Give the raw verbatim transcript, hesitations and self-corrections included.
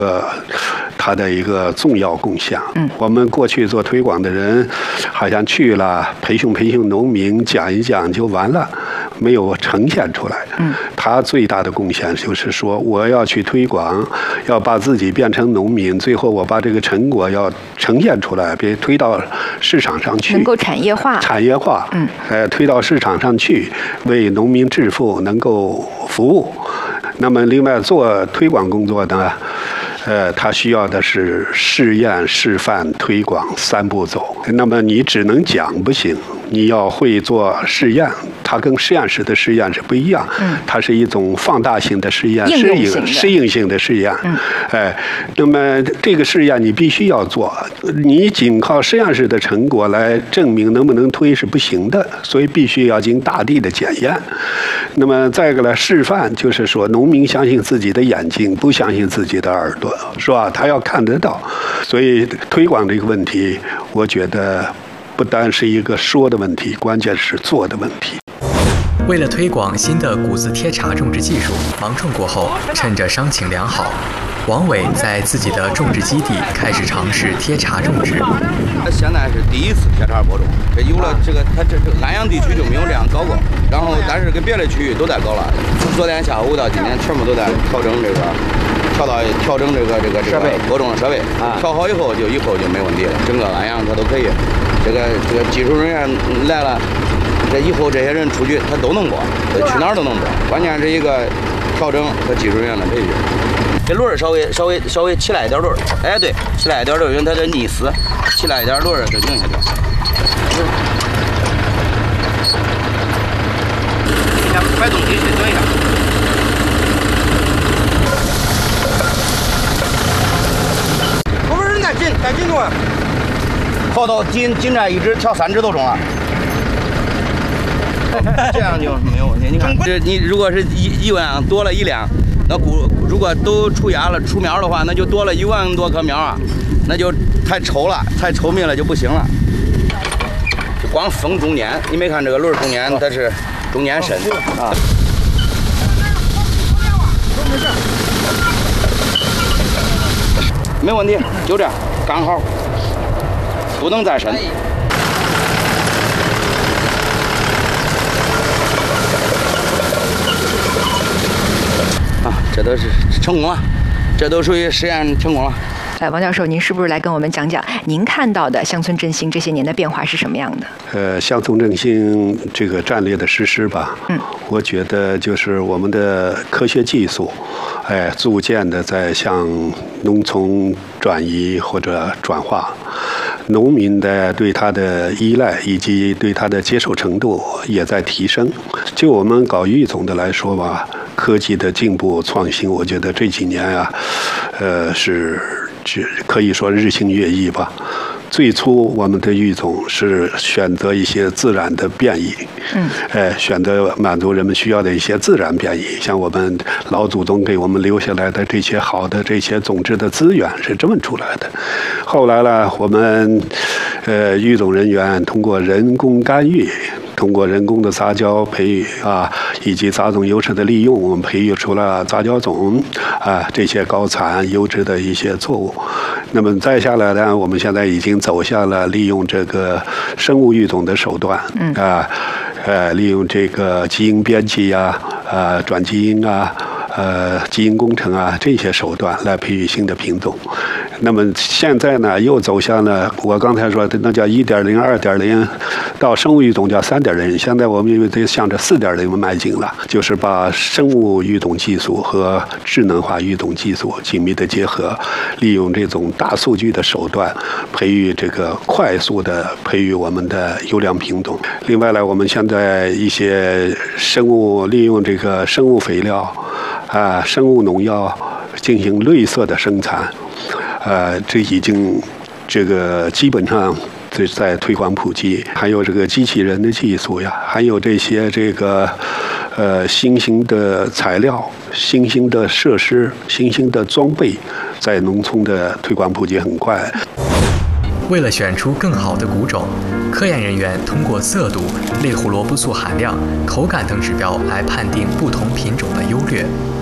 呃，他的一个重要贡献。 嗯， 我们过去做推广的人，好像去了培训培训农民，讲一讲就完了，没有呈现出来。 嗯， 他最大的贡献就是说，我要去推广，要把自己变成农民，最后我把这个成果要呈现出来，别推到市场上去， 能够产业化。 产业化， 嗯， 呃，推到市场上去，为农民致富，能够服务。那么，另外做推广工作呢？呃，它需要的是试验、示范、推广三步走。那么你只能讲不行，你要会做试验。它跟实验室的试验是不一样， 嗯， 它是一种放大型的试验，适应适应性的试验。 嗯， 哎，那么这个试验你必须要做，你仅靠实验室的成果来证明能不能推是不行的，所以必须要经大地的检验。那么再一个呢，示范就是说，农民相信自己的眼睛，不相信自己的耳朵，是吧？他要看得到，所以推广这个问题，我觉得不单是一个说的问题，关键是做的问题。 为了推广新的谷子贴茬种植技术，芒种过后，趁着伤情良好，王伟在自己的种植基地开始尝试贴茬种植。 现在是第一次贴茬播种，这有了这个，它这这安阳地区就没有这样搞过，然后但是跟别的区域都在搞了。从昨天下午到今天，全部都在调整这个，调到调整这个这个这个播种的设备啊，调好以后就以后就没问题了，整个安阳它都可以。这个这个技术人员来了。这以后这些人出去他都能播，去哪儿都能播，关键是一个调整和技术人员的培训。这轮儿稍微稍微稍微起来一点轮儿，哎对，起来一点轮儿，因为它这逆丝，起来一点轮儿就拧下去。你看摆动机去整一下。后边人再紧再紧住，后头紧紧着一直调三指都中了。这样就没有问题。你看，这你如果是一一万多了一两，那谷如果都出芽了出苗的话，那就多了一万多棵苗啊，那就太稠了，太稠密了就不行了。就光封中间，你没看这个轮中间它是中间深啊。没问题，就这样，刚好，不能再深。啊，这都是成功了，这都属于实验成功了。 哎，王教授，您是不是来跟我们讲讲您看到的乡村振兴这些年的变化是什么样的？ 呃，乡村振兴这个战略的实施吧， 嗯， 我觉得就是我们的科学技术，哎，逐渐的在向农村转移或者转化。农民的对它的依赖以及对它的接受程度也在提升。就我们搞育种的来说吧，科技的进步创新，我觉得这几年啊，呃，是是可以说日新月异吧。最初我们的育种是选择一些自然的变异， 嗯， 哎，选择满足人们需要的一些自然变异，像我们老祖宗给我们留下来的这些好的这些种植的资源是这么出来的。后来呢，我们呃育种人员通过人工干预。通过人工的杂交培育啊，以及杂种优势的利用，我们培育出了杂交种啊，这些高产优质的一些作物。那么再下来呢，我们现在已经走向了利用这个生物育种的手段， 嗯啊，呃，利用这个基因编辑呀、呃，转基因啊。呃，基因工程啊，这些手段来培育新的品种。那么现在呢，又走向了我刚才说的那叫一点零、二点零，到生物育种叫三点零。现在我们又得向着四点零迈进了，就是把生物育种技术和智能化育种技术紧密的结合，利用这种大数据的手段，培育这个快速的培育我们的优良品种。另外呢，我们现在一些生物利用这个生物肥料。啊，生物农药进行绿色的生产，呃，这已经这个基本上这在推广普及。还有这个机器人的技术呀，还有这些这个呃新兴的材料、新兴的设施、新兴的装备，在农村的推广普及很快。 为了选出更好的谷种，科研人员通过色度、类胡萝卜素含量、口感等指标来判定不同品种的优劣。